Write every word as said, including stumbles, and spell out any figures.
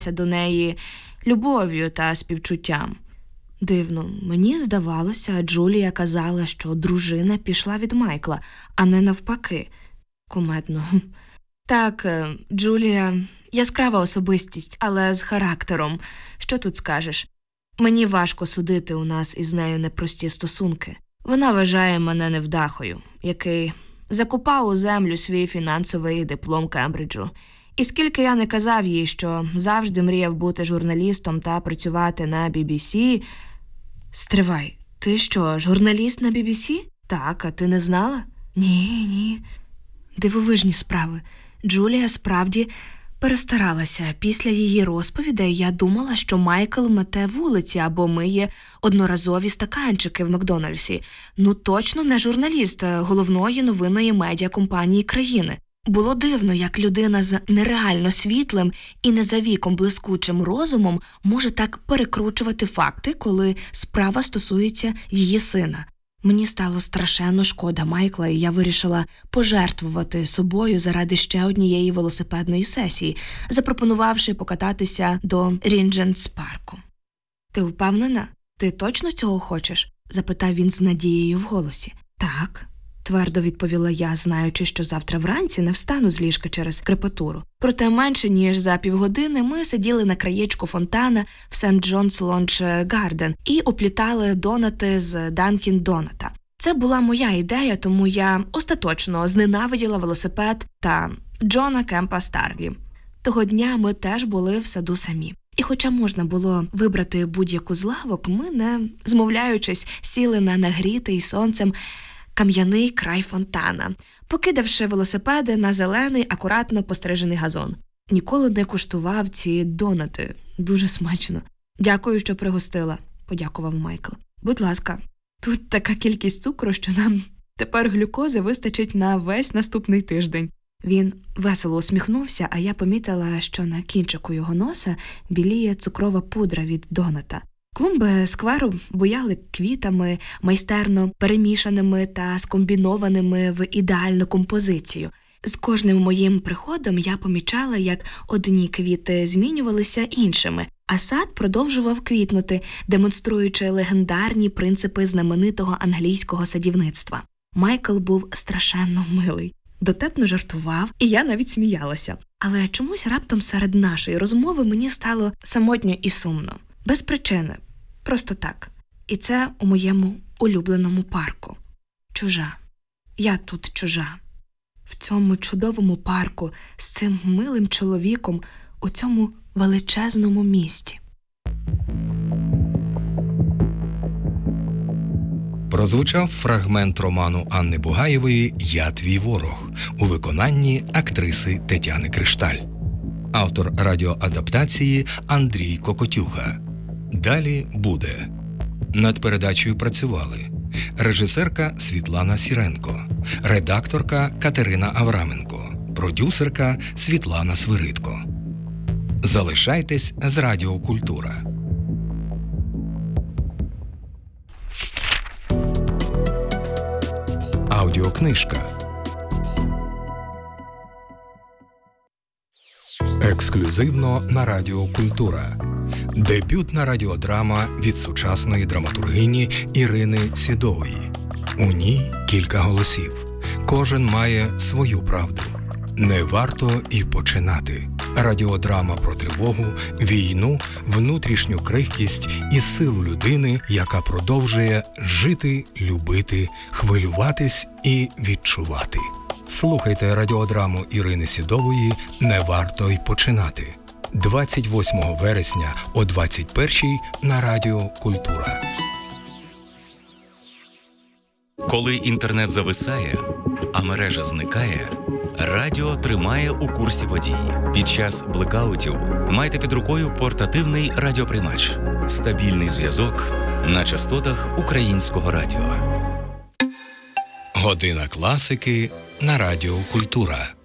до неї любов'ю та співчуттям. Дивно, мені здавалося, Джулія казала, що дружина пішла від Майкла, а не навпаки. Кумедно. Так, Джулія – яскрава особистість, але з характером. Що тут скажеш? Мені важко судити, у нас із нею непрості стосунки. Вона вважає мене невдахою, який закопав у землю свій фінансовий диплом Кембриджу. І скільки я не казав їй, що завжди мріяв бути журналістом та працювати на бі бі сі... Стривай, ти що, журналіст на бі бі сі? Так, а ти не знала? Ні, ні. Дивовижні справи. Джулія справді перестаралася. Після її розповідей я думала, що Майкл мете вулиці або миє одноразові стаканчики в Макдональдсі. Ну точно не журналіст головної новинної медіакомпанії країни. Було дивно, як людина з нереально світлим і не за віком блискучим розумом може так перекручувати факти, коли справа стосується її сина. Мені стало страшенно шкода Майкла, і я вирішила пожертвувати собою заради ще однієї велосипедної сесії, запропонувавши покататися до Рінджентс-парку. «Ти впевнена? Ти точно цього хочеш?» – запитав він з надією в голосі. «Так», – твердо відповіла я, знаючи, що завтра вранці не встану з ліжка через крепатуру. Проте менше ніж за півгодини ми сиділи на краєчку фонтана в Сент Джонс Лонж Гарден і оплітали донати з Данкін Доната. Це була моя ідея, тому я остаточно зненавиділа велосипед та Джона Кемпа Старлі. Того дня ми теж були в саду самі. І хоча можна було вибрати будь-яку з лавок, ми, не змовляючись, сіли на нагрітий сонцем кам'яний край фонтана, покидавши велосипеди на зелений, акуратно пострижений газон. Ніколи не куштував ці донати. Дуже смачно. «Дякую, що пригостила», – подякував Майкл. «Будь ласка, тут така кількість цукру, що нам тепер глюкози вистачить на весь наступний тиждень». Він весело усміхнувся, а я помітила, що на кінчику його носа біліє цукрова пудра від доната. Клумби скверу буяли квітами, майстерно перемішаними та скомбінованими в ідеальну композицію. З кожним моїм приходом я помічала, як одні квіти змінювалися іншими, а сад продовжував квітнути, демонструючи легендарні принципи знаменитого англійського садівництва. Майкл був страшенно милий. Дотепно жартував, і я навіть сміялася. Але чомусь раптом серед нашої розмови мені стало самотньо і сумно. Без причини. Просто так. І це у моєму улюбленому парку. Чужа. Я тут чужа. В цьому чудовому парку з цим милим чоловіком у цьому величезному місті. Прозвучав фрагмент роману Анни Бугаєвої «Я твій ворог» у виконанні актриси Тетяни Кришталь. Автор радіоадаптації Андрій Кокотюга. Далі буде. Над передачею працювали режисерка Світлана Сіренко, редакторка Катерина Авраменко, продюсерка Світлана Свиридко. Залишайтесь з Радіо Культура. Аудіокнижка. Ексклюзивно на Радіо Культура. Дебютна радіодрама від сучасної драматургині Ірини Сідової. У ній кілька голосів. Кожен має свою правду. Не варто і починати. Радіодрама про тривогу, війну, внутрішню крихкість і силу людини, яка продовжує жити, любити, хвилюватись і відчувати. Слухайте радіодраму Ірини Сідової «Не варто й починати» двадцять восьмого вересня о двадцять першій на Радіо Культура. Коли інтернет зависає, а мережа зникає, радіо тримає у курсі подій. Під час блекаутів майте під рукою портативний радіоприймач. Стабільний зв'язок на частотах українського радіо. Година класики на Радіо Культура.